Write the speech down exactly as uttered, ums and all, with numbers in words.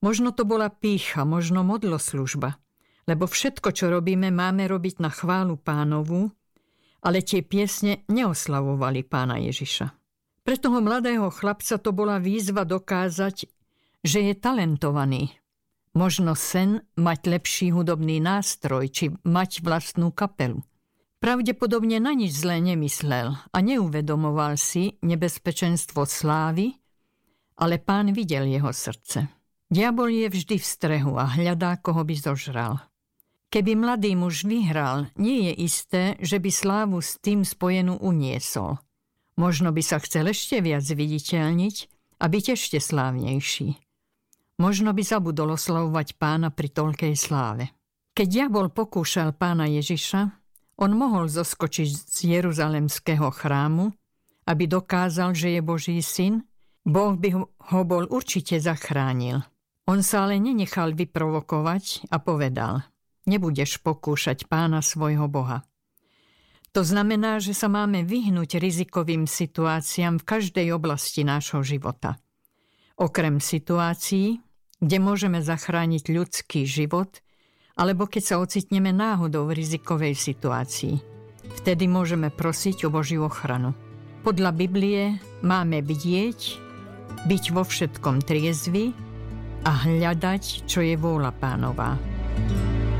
Možno to bola pýcha, možno modloslužba, lebo všetko, čo robíme, máme robiť na chválu Pánovu, ale tie piesne neoslavovali Pána Ježiša. Pre toho mladého chlapca to bola výzva dokázať, že je talentovaný. Možno sen mať lepší hudobný nástroj, či mať vlastnú kapelu. Pravdepodobne na nič zlé nemyslel a neuvedomoval si nebezpečenstvo slávy, ale Pán videl jeho srdce. Diabol je vždy v strehu a hľadá, koho by zožral. Keby mladý muž vyhral, nie je isté, že by slávu s tým spojenú uniesol. Možno by sa chcel ešte viac viditeľniť a byť ešte slávnejší. Možno by zabudol oslavovať Pána pri toľkej sláve. Keď diabol pokúšal Pána Ježiša, on mohol zoskočiť z jeruzalemského chrámu, aby dokázal, že je Boží syn. Boh by ho bol určite zachránil. On sa ale nenechal vyprovokovať a povedal: nebudeš pokúšať Pána svojho Boha. To znamená, že sa máme vyhnúť rizikovým situáciám v každej oblasti nášho života. Okrem situácií, kde môžeme zachrániť ľudský život, alebo keď sa ocitneme náhodou v rizikovej situácii. Vtedy môžeme prosiť o Božiu ochranu. Podľa Biblie máme bdieť, byť vo všetkom triezvy a hľadať, čo je vôľa Pánova.